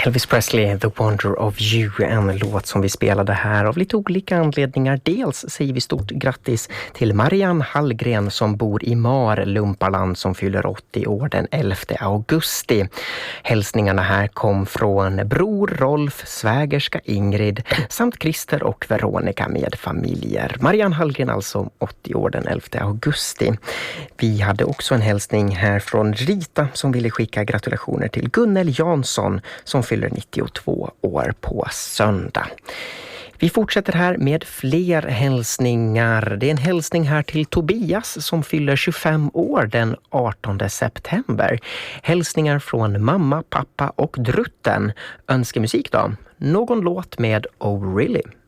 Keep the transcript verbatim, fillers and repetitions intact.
Elvis Presley, The Wonder of You, en låt som vi spelade här av lite olika anledningar. Dels säger vi stort grattis till Marianne Hallgren som bor i Mar, Lumparland, som fyller åttio år den elfte augusti. Hälsningarna här kom från bror Rolf, svägerska Ingrid samt Christer och Veronica med familjer. Marianne Hallgren alltså åttio år den elfte augusti. Vi hade också en hälsning här från Rita som ville skicka gratulationer till Gunnel Jansson som fyller nittiotvå år på söndag. Vi fortsätter här med fler hälsningar. Det är en hälsning här till Tobias som fyller tjugofem år den artonde september. Hälsningar från mamma, pappa och drutten. Önskemusik då? Någon låt med Oh Really?